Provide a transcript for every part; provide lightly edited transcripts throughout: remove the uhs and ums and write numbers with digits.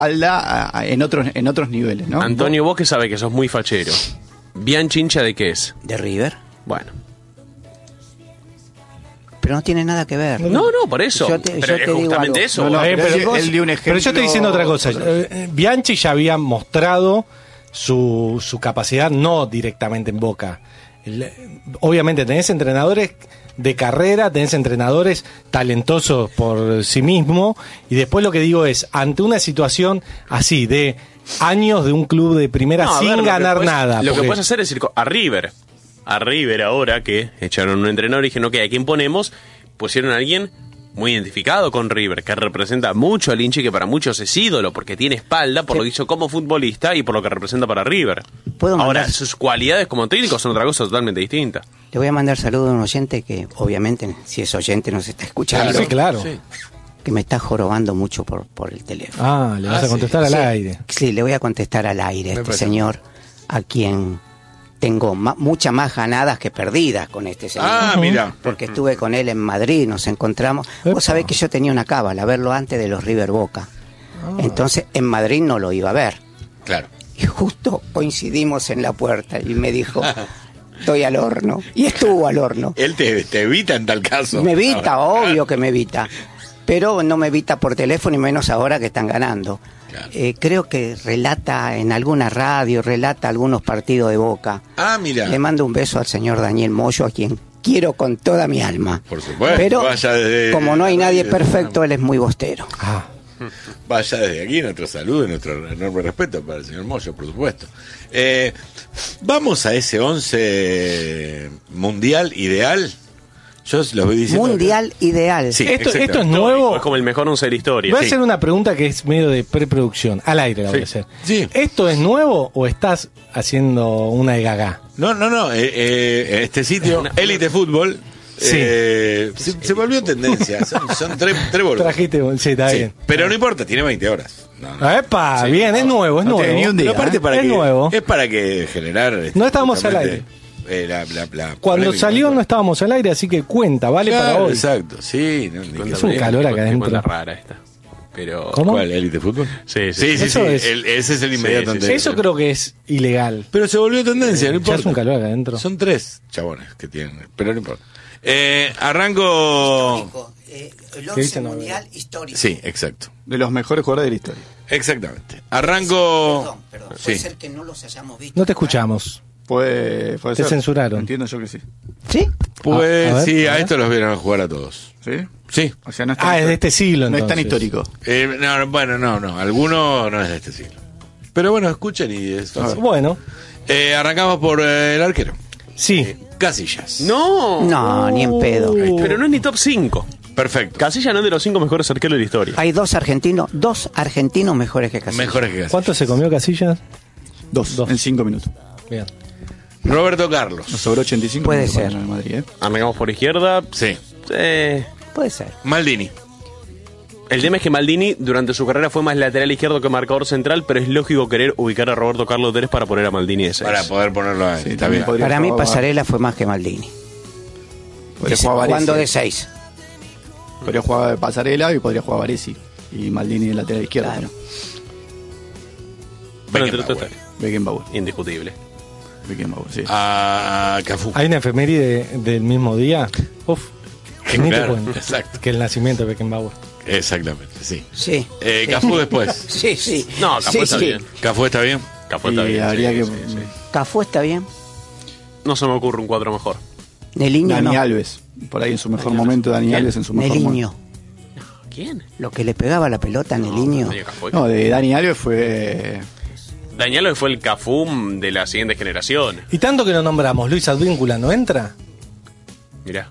en otros niveles, ¿no? Antonio, vos que sabés que sos muy fachero. ¿Bianchi hincha de qué es? ¿De River? Bueno. Pero no tiene nada que ver. No, por eso. Pero es justamente eso. Él dio un ejemplo. Pero yo estoy diciendo otra cosa. Bianchi ya había mostrado su capacidad, no directamente en Boca. Obviamente tenés entrenadores de carrera, tenés entrenadores talentosos por sí mismo, y después lo que digo es, ante una situación así de años de un club de primera sin ganar nada. Lo que puedes hacer es ir a River ahora que echaron un entrenador y dijeron, ok, ¿a quién ponemos? Pusieron a alguien muy identificado con River, que representa mucho al hincha y que para muchos es ídolo, porque tiene espalda por lo que hizo como futbolista y por lo que representa para River. Ahora, sus cualidades como técnico son otra cosa totalmente distinta. Le voy a mandar saludos a un oyente que, obviamente, si es oyente nos está escuchando. Sí, claro. Sí. Que me está jorobando mucho por el teléfono. Ah, le vas a contestar al aire. Sí, le voy a contestar al aire a este señor, a quien tengo muchas más ganadas que perdidas con este señor. Ah, mira. Porque estuve con él en Madrid, nos encontramos. Vos sabés que yo tenía una cábala, verlo antes de los River Boca. Entonces, en Madrid no lo iba a ver. Claro. Y justo coincidimos en la puerta y me dijo, estoy al horno. Y estuvo al horno. Él te evita en tal caso. Me evita, obvio que me evita. Pero no me evita por teléfono y menos ahora que están ganando. Claro. Creo que relata en alguna radio, relata algunos partidos de Boca. Ah, mira. Le mando un beso al señor Daniel Moyo, a quien quiero con toda mi alma. Por supuesto. Pero como no hay nadie perfecto, él es muy bostero. Vaya desde aquí nuestro saludo y nuestro enorme respeto para el señor Moyo, por supuesto. Vamos a ese 11 mundial ideal. Yo los voy diciendo. Mundial ideal. Sí, esto es nuevo. Es como el mejor 11 de la historia. Voy a hacer una pregunta que es medio de preproducción. Al aire la voy a hacer. Sí. ¿Esto es nuevo o estás haciendo una de gaga? No. Este sitio, Élite Fútbol, se volvió tendencia. Son tres bolos. Trajiste, sí, está bien. Pero no importa, tiene 20 horas. ¡Epa! Bien, es nuevo, es nuevo. Ni un día, aparte es nuevo. Es para que generar. No estábamos al aire. Cuando salió no estábamos al aire, así que cuenta, vale, claro, para hoy. Exacto, sí. Es un calor acá adentro. Rara esta. Pero... ¿Cómo? ¿Cuál? ¿Élite Fútbol? Sí. Ese es el inmediato anterior. Eso creo que es ilegal. Pero se volvió tendencia, no importa. Ya es un calor acá adentro. Son 3 chabones que tienen, pero no importa. Arranco... Histórico. El 11 mundial histórico. Sí, exacto. De los mejores jugadores de la historia. Exactamente. Arranco... Perdón. Puede ser que no los hayamos visto. No te escuchamos. Puede Te ser. censuraron. Entiendo yo que sí. ¿Sí? Pues a ver. a esto los vieron a jugar a todos. ¿Sí? Sí. O sea, no es tan Es de este siglo, no entonces. es tan histórico. No. Alguno no es de este siglo. Pero bueno, escuchen y es fácil. Bueno, Arrancamos por el arquero. sí. Casillas. No, ni en pedo. Pero no es ni top 5. Perfecto. Casillas no es de los 5 mejores arqueros de la historia. Hay dos argentinos mejores que Casillas. Mejores que Casillas. ¿Cuánto se comió Casillas? Dos. En 5 minutos. Bien. Roberto Carlos. Nos sobró 85. Puede minutos ser. para el Madrid, Arrancamos por izquierda. Sí. Puede ser. Maldini. El tema es que Maldini durante su carrera fue más lateral izquierdo que marcador central, pero es lógico querer ubicar a Roberto Carlos Teres para poner a Maldini ese. Para poder ponerlo ahí. Sí, Está también bien. podría Para mí jugar- Pasarela fue más que Maldini. podría jugar Varese. Jugando de 6. Podría jugar Pasarela y podría jugar Varesi. Y Maldini de lateral izquierdo. Claro. Bueno, entre Beckenbauer. otros, Beckenbauer. indiscutible. Beckenbauer, sí. A Cafú. Hay una efeméride del mismo día. Uf. Que ni te Claro, cuento. exacto. Que el nacimiento de Beckenbauer. Exactamente, sí. Sí. Cafú después. Sí. No, Cafú está bien. ¿Cafú está bien? Cafú está bien. habría que... Cafú está bien. No se me ocurre un cuadro mejor. Neliño Dani no. Alves. Por ahí en su mejor momento, Dani Alves en su mejor Neliño. momento. ¿Quién? Lo que le pegaba la pelota a Neliño. No, de Dani Alves fue... Dañalo fue el Cafú de la siguiente generación. Y tanto que lo nombramos, Luis Advíncula, ¿no entra? Mirá.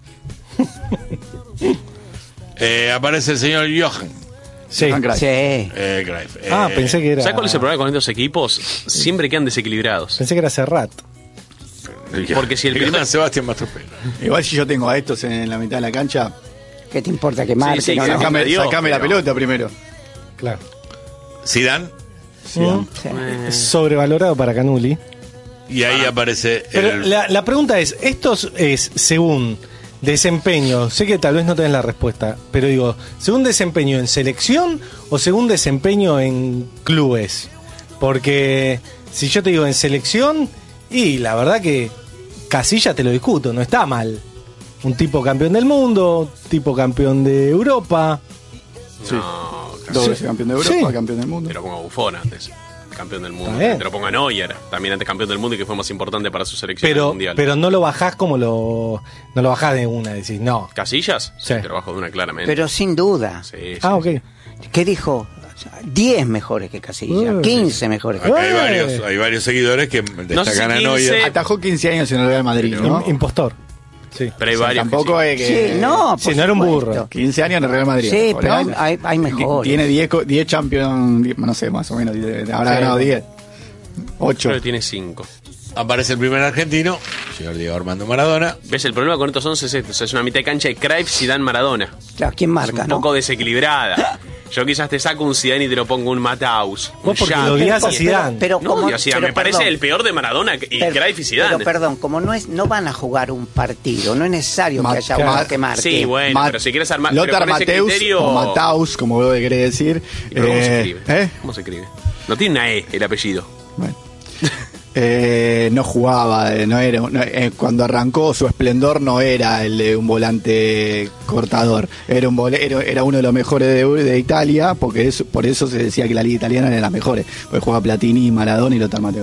Aparece el señor Johan. Sí. Johan Cruyff. Sí. Cruyff. Pensé que era. ¿Sabes cuál es el problema con estos equipos? Siempre quedan desequilibrados. Pensé que era Serrat. Porque si el Gran Sebastián Mastropelo. Igual si yo tengo a estos en la mitad de la cancha, ¿Qué te importa que marque? Sí, no, no? sacame, dio, sacame la pero- pelota primero. Claro. Zidane. Sí. Es sobrevalorado para Canuli. Y ahí aparece Pero el... la pregunta es, ¿estos es según desempeño, sé que tal vez no tenés la respuesta, pero digo, ¿según desempeño en selección o según desempeño en clubes? Porque si yo te digo en selección, y la verdad que Casillas te lo discuto, no está mal. Un tipo campeón del mundo, tipo campeón de Europa. Sí. No, Dos veces campeón de Europa, Sí. campeón del mundo. te lo pongo a Buffon antes. Campeón del mundo. Está bien. Te lo pongo a Neuer, también antes campeón del mundo y que fue más importante para su selección en el Pero, mundial. pero no lo bajás como no lo bajás de una, decís, no. ¿Casillas? Sí. Te lo bajo de una claramente. Pero sin duda. Sí, sí, Ah, ok. sí. ¿Qué dijo? 10 mejores que Casillas, Uy. 15 mejores que Acá Casillas. hay varios seguidores que destacan a 15. Neuer. Atajó 15 años en el Real Madrid, ¿no? Impostor. Sí. Pero hay O sea, varios. que tampoco sí. es que... Sí, no, Sí, por no era un supuesto. burro. 15 años en el Real Madrid. Sí, ¿no? pero hay mejores. Tiene 10 Champions, no sé, más o menos. Habrá ganado 10. 8. Creo que tiene 5. Aparece el primer argentino, señor Diego Armando Maradona. ¿Ves? El problema con estos 11 es esto. O sea, es una mitad de cancha de Cruyff, Zidane, Maradona. Claro, ¿quién Es marca, un no? poco desequilibrada. Yo quizás te saco un Zidane y te lo pongo un Mataus. Vos porque lo odias a Zidane. Pero No, como, odio a Zidane. pero Me parece perdón, el peor de Maradona y Cruyff y Zidane. Pero perdón, como no van a jugar un partido, no es necesario que haya uno que marque. Sí, bueno, pero si quieres armar... pero Lothar con ese Mateus criterio- o Mataus, como vos querés decir. ¿Pero cómo se escribe? ¿Eh? ¿Cómo se escribe? No tiene una E el apellido. Bueno. No jugaba, cuando arrancó su esplendor no era el de un volante cortador, era uno de los mejores de Italia, porque por eso se decía que la liga italiana era de las mejores, porque jugaba Platini, Maradona y Lothar Mateus.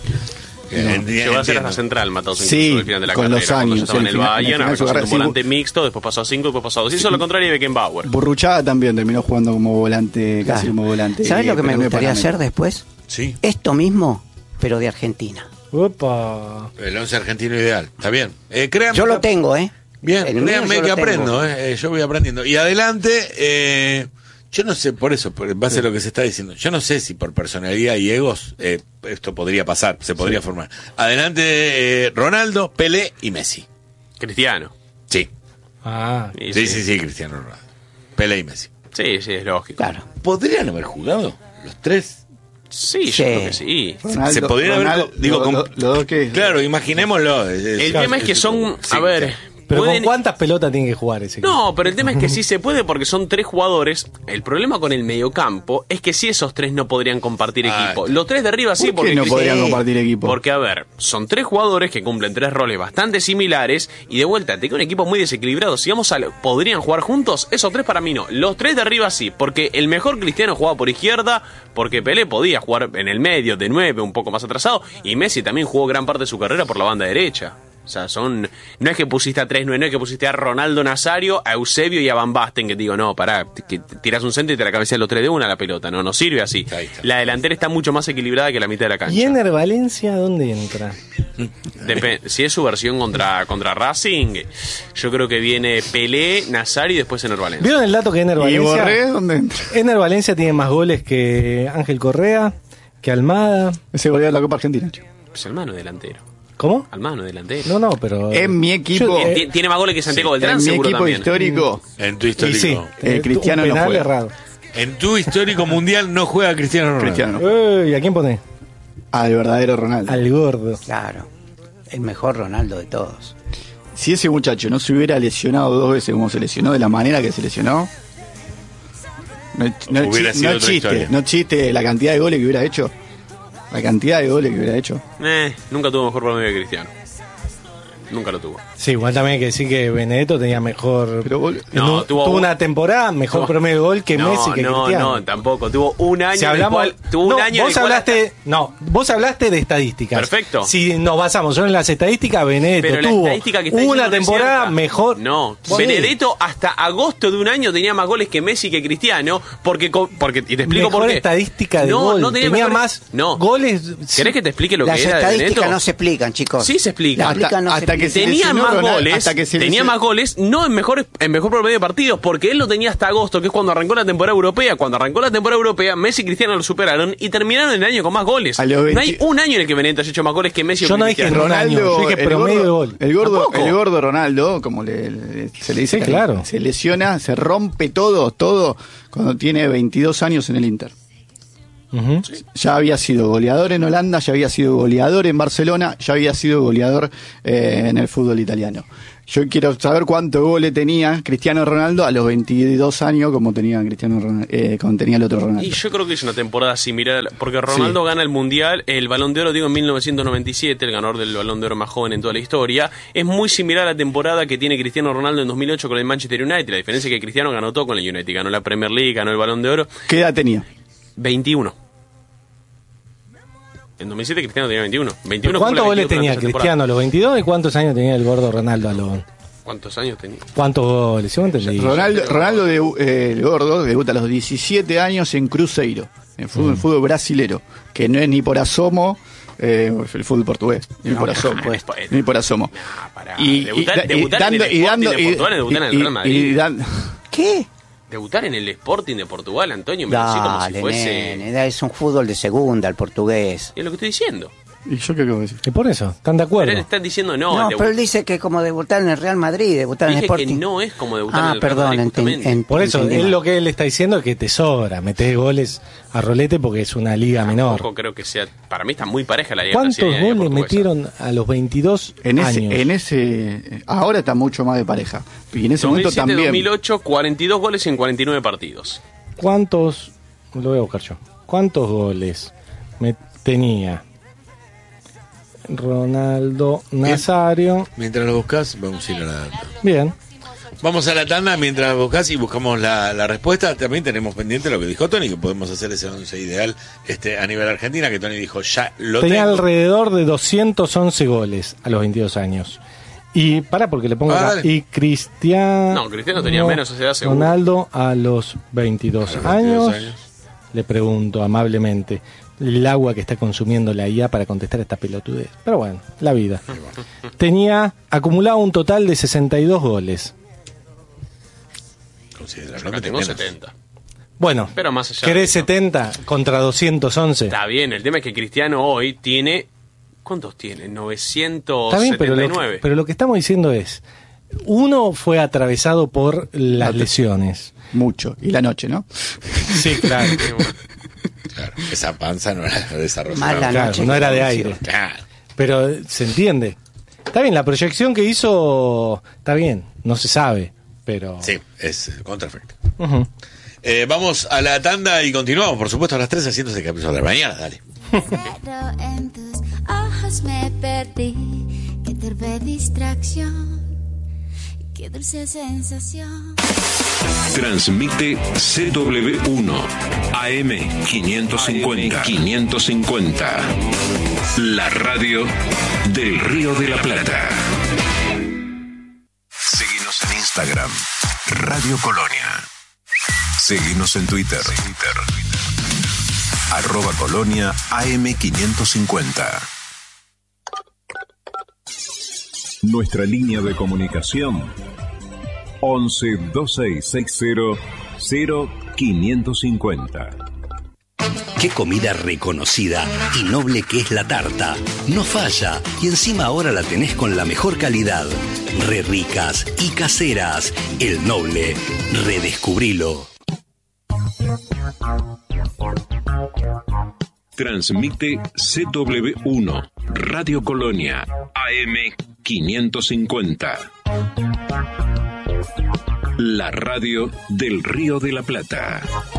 Llegó a ser hasta central, Mataus, Sí, incluso al final de la con carrera. los Cuando años, ya estaba en sí, el en el Bayern, final de su arrancó siendo carrera, un volante mixto, después pasó a 5, después pasó a 2. Hizo lo contrario de Beckenbauer. Burruchaga también terminó jugando como volante, casi como volante. ¿Sabes lo que me pero no gustaría departamento. hacer después? Sí, Esto mismo, pero de Argentina. Opa. el 11 argentino ideal. Está bien. Créanme Yo lo que- tengo, ¿eh? Bien, El mío créanme yo que lo tengo. aprendo, yo voy aprendiendo. Y adelante, yo no sé, por eso, en base a lo que se está diciendo, yo no sé si por personalidad y egos esto podría pasar, se podría formar. Adelante, Ronaldo, Pelé y Messi. Cristiano. Sí, Ah. Y sí, Cristiano Ronaldo. Pelé y Messi. Sí, sí, es lógico. Claro. ¿Podrían haber jugado los tres? Sí, yo Sí. creo que sí. Ronaldo, Se podrían haber Ronaldo, digo, con- los dos que... Claro, imaginémoslo. El tema es que son... Sí, A ver... claro. Pero pueden- ¿con cuántas pelotas tiene que jugar ese equipo? No, pero el tema es que sí se puede porque son 3 jugadores. El problema con el mediocampo es que sí esos 3 no podrían compartir Ah, equipo. Los 3 de arriba sí, ¿Por porque qué no Cristiano- podrían compartir equipo? Porque, a ver, son 3 jugadores que cumplen 3 roles bastante similares y de vuelta, te queda un equipo muy desequilibrado. Si vamos a ¿podrían jugar juntos? Esos 3 para mí no. Los 3 de arriba sí, porque el mejor Cristiano jugaba por izquierda, porque Pelé podía jugar en el medio, de 9, un poco más atrasado, y Messi también jugó gran parte de su carrera por la banda derecha. O sea, no es que pusiste a 3-9, no es que pusiste a Ronaldo Nazario, a Eusebio y a Van Basten, que te digo, no, pará, que tirás un centro y te la cabeceas los 3 de una la pelota, no sirve así. Ahí está. La delantera está mucho más equilibrada que la mitad de la cancha. ¿Y Ener Valencia dónde entra? Si es su versión contra Racing, yo creo que viene Pelé, Nazario y después Ener Valencia. ¿Vieron el dato que Ener ¿Y Borré Valencia? dónde entra? Ener Valencia tiene más goles que Ángel Correa, que Almada. Ese goleador de la Copa Argentina, chico. Pues Almano delantero. ¿Cómo? Almano delantero. No, pero... En mi equipo, Yo- Tiene más goles que Santiago en Beltrán, mi seguro equipo también. histórico, En tu Y histórico. sí, Cristiano un no penal juega. errado. En tu histórico mundial no juega Cristiano Ronaldo. Cristiano. ¿Y a quién pone? Al verdadero Ronaldo. Al gordo. Claro. El mejor Ronaldo de todos. Si ese muchacho no se hubiera lesionado 2 veces como se lesionó, de la manera que se lesionó, Hubiera sido otra historia. no chiste la cantidad de goles que hubiera hecho. La cantidad de goles que hubiera hecho. Nunca tuvo mejor promedio que Cristiano. Nunca lo tuvo. Sí, igual también hay que decir que Benedetto tenía mejor... Pero No, tuvo una temporada mejor promedio de gol que Messi que Cristiano. No, tampoco. Tuvo un año Si en el hablamos, cual... Tuvo un no, año en vos el cual hablaste, no, vos hablaste de estadísticas. Perfecto. Si nos basamos solo en las estadísticas, Benedetto Pero la tuvo estadística que está una diciendo no es temporada cierta. mejor. No, Sí. Benedetto hasta agosto de un año tenía más goles que Messi que Cristiano, porque y te explico Mejor por qué. estadística de no, gol. no tenía Tenía mejores- más no. goles. ¿Querés que te explique lo Las que era de estadísticas Benedetto? no se explican, chicos. Sí se explica. Las estadísticas no se Hasta que explican. se Tenía lesionó más Ronaldo, goles, hasta que se tenía lesionó- más goles, no en mejor promedio de partidos, porque él lo tenía hasta agosto, que es cuando arrancó la temporada europea. Cuando arrancó la temporada europea, Messi y Cristiano lo superaron y terminaron el año con más goles. A los No hay 20 un año en el que Benedetto haya hecho más goles que Messi Yo o no que dije Cristiano. un año, yo dije promedio de gol. El gordo, ¿Tampoco? el gordo Ronaldo, como se le dice, Sí, claro. se lesiona, se rompe todo cuando tiene 22 años en el Inter. Ujú. Ya había sido goleador en Holanda, ya había sido goleador en Barcelona, ya había sido goleador en el fútbol italiano. Yo quiero saber cuántos goles tenía Cristiano Ronaldo a los 22 años, como tenía como tenía el otro Ronaldo. Y yo creo que es una temporada similar, porque Ronaldo gana el Mundial, el Balón de Oro, digo, en 1997, el ganador del Balón de Oro más joven en toda la historia. Es muy similar a la temporada que tiene Cristiano Ronaldo en 2008 con el Manchester United. La diferencia es que Cristiano ganó todo con el United, ganó la Premier League, ganó el Balón de Oro. ¿Qué edad tenía? 21. En 2007 Cristiano tenía 21. 21 ¿Cuántos goles 22 tenía durante esa Cristiano a los 22 y cuántos años tenía el gordo Ronaldo a los... temporada. ¿Cuántos años tenía? ¿Cuántos goles? Yo entendí. Ronaldo el gordo, debuta a los 17 años en Cruzeiro, en fútbol brasilero, que no es ni por asomo el fútbol portugués, ni por asomo. Ni por asomo. Debutar en el Sporting de Portugal, debutar en el Real Madrid. ¿Qué? Debutar en el Sporting de Portugal, Antonio, me lo decís como si Dale, fuese... nene, es un fútbol de segunda, el portugués. Es lo que estoy diciendo. ¿Y yo qué acabo de decir? Y por eso, ¿están de acuerdo? Pero él está diciendo no. No, pero él dice que es como debutar en el Real Madrid, debutar en el Dije Sporting. que no es como debutar en el Real perdón, Madrid, justamente. Por eso, entendí él mal. lo que él está diciendo es que te sobra, metés goles a rolete porque es una liga menor. Tampoco creo que sea... Para mí está muy pareja la liga ¿Cuántos brasileña y la goles portuguesa. metieron a los 22 años? Ahora está mucho más de pareja. Y en ese momento 2007, también. 2008, 42 goles en 49 partidos. ¿Cuántos? Lo voy a buscar yo. ¿Cuántos goles tenía Ronaldo Nazario? Mientras lo buscas, vamos a ir a la tanda. Bien. Vamos a la tanda mientras buscas y buscamos la respuesta. También tenemos pendiente lo que dijo Tony, que podemos hacer ese 11 ideal a nivel Argentina, que Tony dijo, ya lo Tenía tengo. alrededor de 211 goles a los 22 años. Y porque le pongo acá. Dale. Y Cristiano. No, Cristiano tenía menos a esa edad, seguro. Ronaldo a los 22, A los 22 años. Le pregunto amablemente el agua que está consumiendo la IA para contestar esta pelotudez. Pero bueno, la vida. Tenía acumulado un total de 62 goles. Considera, Yo no acá me tengo menos. 70. Bueno, Pero más allá ¿querés de eso. 70 contra 211? Está bien, el tema es que Cristiano hoy tiene... ¿Cuántos tiene? Está 979. bien, pero lo que estamos diciendo es, uno fue atravesado por las lesiones. Mucho. Y la noche, ¿no? Sí, claro. Claro, esa panza no era desarrollada. Más la Claro, noche no que era de venció. aire. Claro. Pero se entiende. Está bien, la proyección que hizo, está bien, no se sabe, pero... Sí, es contrafecto. Ujú. Vamos a la tanda y continuamos, por supuesto, a las 3 haciendo este capítulo de la mañana. Dale. Cero en tus ojos me perdí. Qué torpe distracción. Qué dulce sensación. Transmite CW1 AM 550. La radio del Río de la Plata. Seguinos en Instagram, Radio Colonia. Seguinos en Twitter. @Colonia AM550. Nuestra línea de comunicación 11 2660 0550. Qué comida reconocida y noble que es la tarta. No falla y encima ahora la tenés con la mejor calidad. Re ricas y caseras. El Noble. Redescubrilo. Transmite CW1 Radio Colonia AM550. La radio del Río de la Plata.